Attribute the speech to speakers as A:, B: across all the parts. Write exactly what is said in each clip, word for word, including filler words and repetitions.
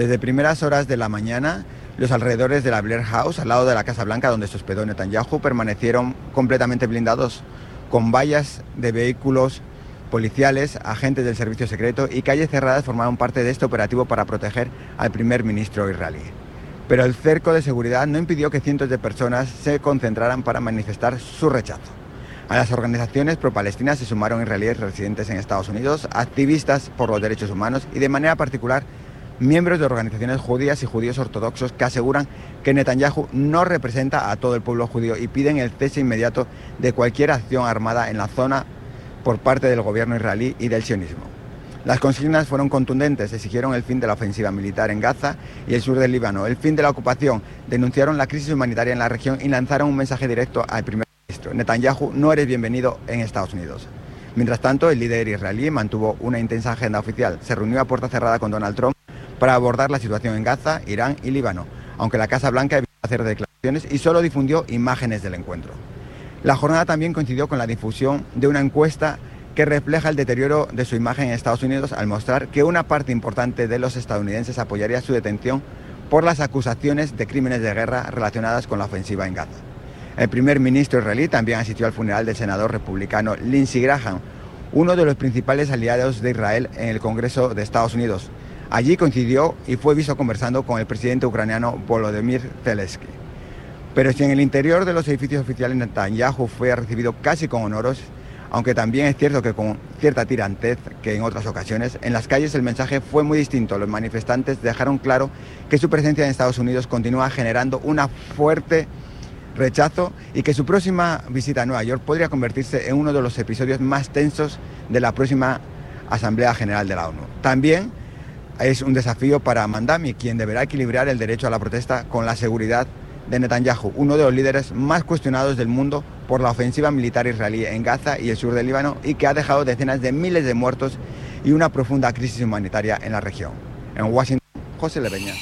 A: Desde primeras horas de la mañana, los alrededores de la Blair House, al lado de la Casa Blanca donde se hospedó Netanyahu, permanecieron completamente blindados, con vallas de vehículos policiales, agentes del servicio secreto y calles cerradas formaron parte de este operativo para proteger al primer ministro israelí. Pero el cerco de seguridad no impidió que cientos de personas se concentraran para manifestar su rechazo. A las organizaciones pro-palestinas se sumaron israelíes residentes en Estados Unidos, activistas por los derechos humanos y de manera particular miembros de organizaciones judías y judíos ortodoxos que aseguran que Netanyahu no representa a todo el pueblo judío y piden el cese inmediato de cualquier acción armada en la zona por parte del gobierno israelí y del sionismo. Las consignas fueron contundentes, exigieron el fin de la ofensiva militar en Gaza y el sur del Líbano, el fin de la ocupación, denunciaron la crisis humanitaria en la región y lanzaron un mensaje directo al primer ministro: Netanyahu, no eres bienvenido en Estados Unidos. Mientras tanto, el líder israelí mantuvo una intensa agenda oficial, se reunió a puerta cerrada con Donald Trump para abordar la situación en Gaza, Irán y Líbano, aunque la Casa Blanca evitó hacer declaraciones y solo difundió imágenes del encuentro. La jornada también coincidió con la difusión de una encuesta que refleja el deterioro de su imagen en Estados Unidos al mostrar que una parte importante de los estadounidenses apoyaría su detención por las acusaciones de crímenes de guerra relacionadas con la ofensiva en Gaza. El primer ministro israelí también asistió al funeral del senador republicano Lindsey Graham, uno de los principales aliados de Israel en el Congreso de Estados Unidos. Allí coincidió y fue visto conversando con el presidente ucraniano Volodymyr Zelensky. Pero si en el interior de los edificios oficiales Netanyahu fue recibido casi con honores, aunque también es cierto que con cierta tirantez que en otras ocasiones, en las calles el mensaje fue muy distinto. Los manifestantes dejaron claro que su presencia en Estados Unidos continúa generando un fuerte rechazo y que su próxima visita a Nueva York podría convertirse en uno de los episodios más tensos de la próxima Asamblea General de la ONU. También es un desafío para Mandami, quien deberá equilibrar el derecho a la protesta con la seguridad de Netanyahu, uno de los líderes más cuestionados del mundo por la ofensiva militar israelí en Gaza y el sur del Líbano y que ha dejado decenas de miles de muertos y una profunda crisis humanitaria en la región. En Washington, José Leveña.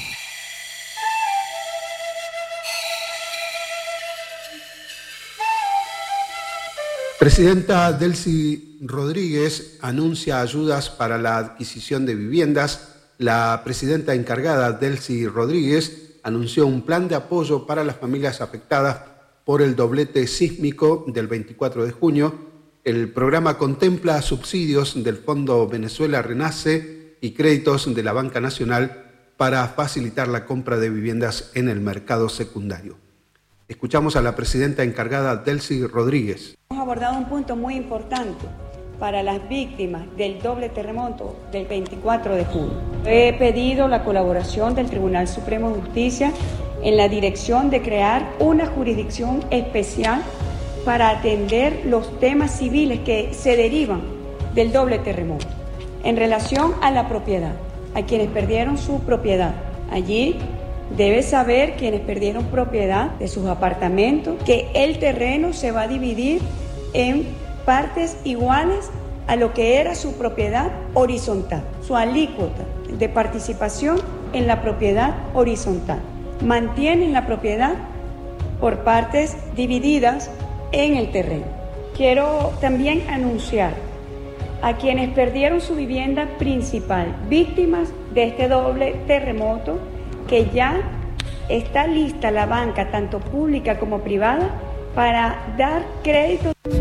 B: Presidenta Delcy Rodríguez anuncia ayudas para la adquisición de viviendas. La presidenta encargada, Delcy Rodríguez, anunció un plan de apoyo para las familias afectadas por el doblete sísmico del veinticuatro de junio. El programa contempla subsidios del Fondo Venezuela Renace y créditos de la Banca Nacional para facilitar la compra de viviendas en el mercado secundario. Escuchamos a la presidenta encargada, Delcy Rodríguez.
C: Hemos abordado un punto muy importante para las víctimas del doble terremoto del veinticuatro de junio. He pedido la colaboración del Tribunal Supremo de Justicia en la dirección de crear una jurisdicción especial para atender los temas civiles que se derivan del doble terremoto en relación a la propiedad, a quienes perdieron su propiedad. Allí debe saber quienes perdieron propiedad de sus apartamentos que el terreno se va a dividir en partes iguales a lo que era su propiedad horizontal, su alícuota de participación en la propiedad horizontal. Mantienen la propiedad por partes divididas en el terreno. Quiero también anunciar a quienes perdieron su vivienda principal, víctimas de este doble terremoto, que ya está lista la banca, tanto pública como privada, para dar créditos.